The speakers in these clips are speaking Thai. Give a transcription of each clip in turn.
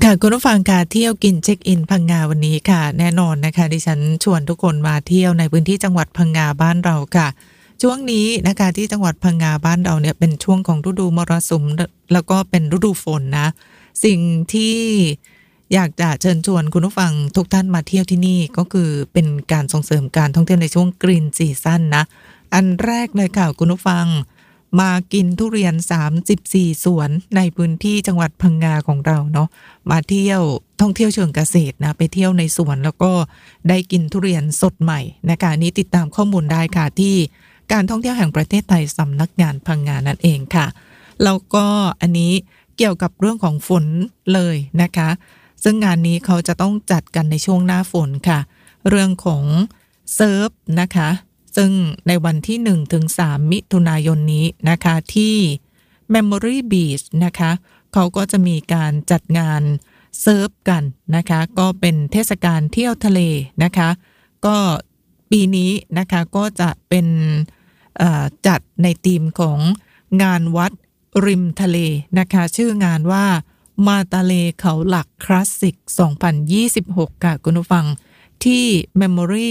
ค่ะคุณผู้ฟังค่ะเที่ยวกินเช็คอินพังงาวันนี้ค่ะแน่นอนนะคะดิฉันชวนทุกคนมาเที่ยวในพื้นที่จังหวัดพังงาบ้านเราค่ะช่วงนี้นะคะที่จังหวัดพังงาบ้านเราเนี่ยเป็นช่วงของฤดูมรสุมแล้วก็เป็นฤดูฝนนะสิ่งที่อยากจะเชิญชวนคุณผู้ฟังทุกท่านมาเที่ยวที่นี่ก็คือเป็นการส่งเสริมการท่องเที่ยวในช่วงกรีนซีซั่นนะอันแรกเลยค่ะคุณผู้ฟังมากินทุเรียน34สวนในพื้นที่จังหวัดพังงาของเราเนาะมาเที่ยวท่องเที่ยวเชิงเกษตรนะไปเที่ยวในสวนแล้วก็ได้กินทุเรียนสดใหม่นะคะนี้ติดตามข้อมูลได้ค่ะที่การท่องเที่ยวแห่งประเทศไทยสำนักงานพังงานั่นเองค่ะแล้วก็อันนี้เกี่ยวกับเรื่องของฝนเลยนะคะซึ่งงานนี้เขาจะต้องจัดกันในช่วงหน้าฝนค่ะเรื่องของเซิร์ฟนะคะซึ่งในวันที่1ถึง3มิถุนายนนี้นะคะที่ Memory Beach นะคะเขาก็จะมีการจัดงานเซิร์ฟกันนะคะก็เป็นเทศกาลเที่ยวทะเลนะคะก็ปีนี้นะคะก็จะเป็นจัดในธีมของงานวัดริมทะเลนะคะชื่องานว่ามาตาเลเขาหลักคลาสสิก2026ค่ะคุณผู้ฟังที่ Memory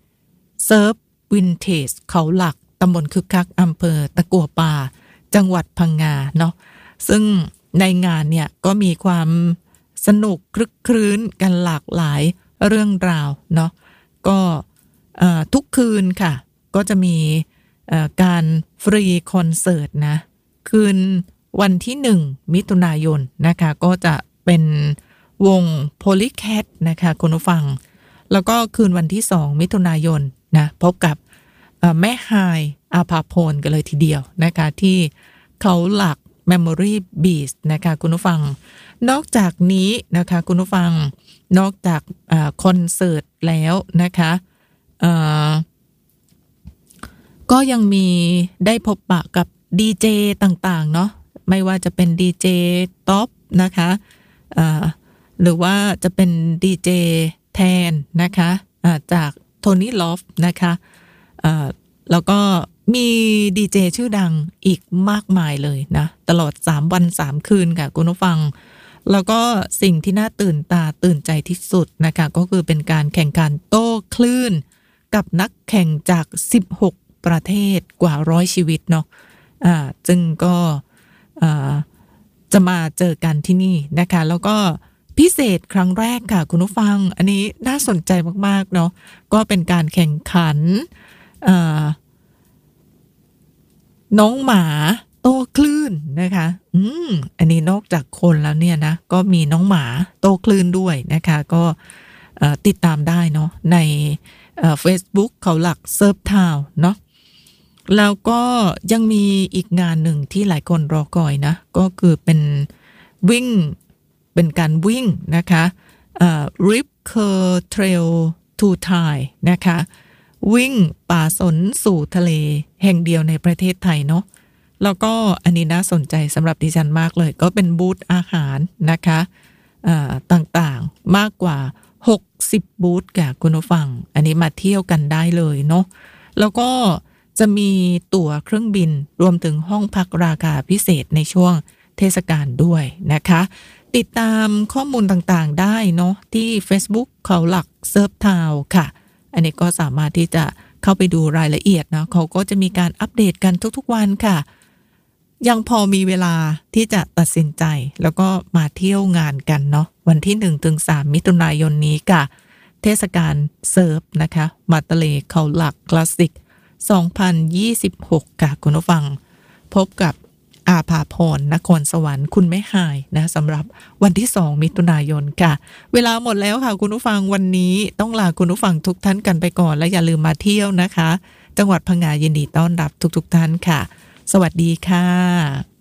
Surf Vintage เขาหลักตำบลคึกคักอำเภอตะกั่วป่าจังหวัดพังงาเนาะซึ่งในงานเนี่ยก็มีความสนุกคลึกครื้นกันหลากหลายเรื่องราวเนาะก็ทุกคืนค่ะก็จะมีการฟรีคอนเสิร์ตนะคืนวันที่1มิถุนายนนะคะก็จะเป็นวง Polycat นะคะคุณผู้ฟังแล้วก็คืนวันที่2มิถุนายนนะพบกับแม่ฮายอาภาพรกันเลยทีเดียวนะคะที่เขาหลัก Memory Beach นะคะคุณผู้ฟังนอกจากนี้นะคะคุณผู้ฟังนอกจากคอนเสิร์ตแล้วนะคะก็ยังมีได้พบปะกับดีเจต่างๆเนาะไม่ว่าจะเป็นดีเจท็อปนะคะหรือว่าจะเป็นดีเจแทนนะคะจากโทนี่ลอฟนะคะแล้วก็มีดีเจชื่อดังอีกมากมายเลยนะตลอด3วัน3คืนค่ะคุณผู้ฟังแล้วก็สิ่งที่น่าตื่นตาตื่นใจที่สุดนะคะก็คือเป็นการแข่งขันโต้คลื่นกับนักแข่งจาก16ประเทศกว่า100ชีวิตเนาะจึงก็จะมาเจอกันที่นี่นะคะแล้วก็พิเศษครั้งแรกค่ะคุณผู้ฟังอันนี้น่าสนใจมากๆเนาะก็เป็นการแข่งขันน้องหมาโต้คลื่นนะคะอันนี้นอกจากคนแล้วเนี่ยนะก็มีน้องหมาโต้คลื่นด้วยนะคะก็ติดตามได้เนาะในFacebook เขาหลักเซิร์ฟทาวน์เนาะแล้วก็ยังมีอีกงานหนึ่งที่หลายคนรอคอยนะก็คือเป็นวิ่งเป็นการวิ่งนะคะRip Curl Trail to Thai นะคะวิ่งป่าสนสู่ทะเลแห่งเดียวในประเทศไทยเนาะแล้วก็อันนี้น่าสนใจสำหรับดิฉันมากเลยก็เป็นบูธอาหารนะคะต่างๆมากกว่า60บูธค่ะคุณผู้ฟังอันนี้มาเที่ยวกันได้เลยเนาะแล้วก็จะมีตั๋วเครื่องบินรวมถึงห้องพักราคาพิเศษในช่วงเทศกาลด้วยนะคะติดตามข้อมูลต่างๆได้เนาะที่ Facebook เขาหลักเซิร์ฟทาวน์ค่ะอันนี้ก็สามารถที่จะเข้าไปดูรายละเอียดนะเขาก็จะมีการอัปเดตกันทุกๆวันค่ะยังพอมีเวลาที่จะตัดสินใจแล้วก็มาเที่ยวงานกันเนาะวันที่1ถึง3มิถุนายนนี้ค่ะเทศกาลเซิร์ฟนะคะมาตาเลเขาหลักคลาสสิก2026ค่ะคุณผู้ฟังพบกับอาภาพรนครสวรรค์คุณแม่ฮายนะสำหรับวันที่2มิถุนายนค่ะเวลาหมดแล้วค่ะคุณผู้ฟังวันนี้ต้องลาคุณผู้ฟังทุกท่านกันไปก่อนและอย่าลืมมาเที่ยวนะคะจังหวัดพังงายินดีต้อนรับทุกท่านค่ะสวัสดีค่ะ